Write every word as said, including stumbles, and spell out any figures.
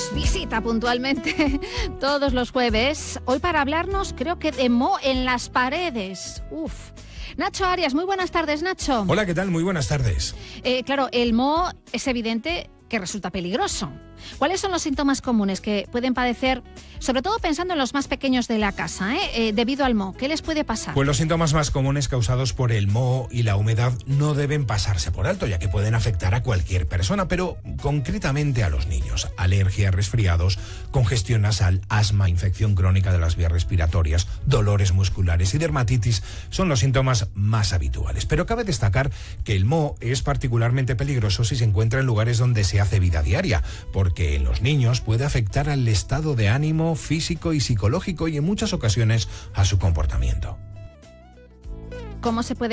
nos visita puntualmente todos los jueves. Hoy para hablarnos, creo que de moho en las paredes. Uf. Nacho Arias, muy buenas tardes, Nacho. Hola, ¿qué tal? Muy buenas tardes. Eh, claro, el moho es evidente que resulta peligroso. ¿Cuáles son los síntomas comunes que pueden padecer, sobre todo pensando en los más pequeños de la casa, eh, eh, debido al moho? ¿Qué les puede pasar? Pues los síntomas más comunes causados por el moho y la humedad no deben pasarse por alto, ya que pueden afectar a cualquier persona, pero concretamente a los niños. Alergia, resfriados, congestión nasal, asma, infección crónica de las vías respiratorias, dolores musculares y dermatitis son los síntomas más habituales. Pero cabe destacar que el moho es particularmente peligroso si se encuentra en lugares donde se hace vida diaria, porque que en los niños puede afectar al estado de ánimo, físico y psicológico y en muchas ocasiones a su comportamiento. ¿Cómo se puede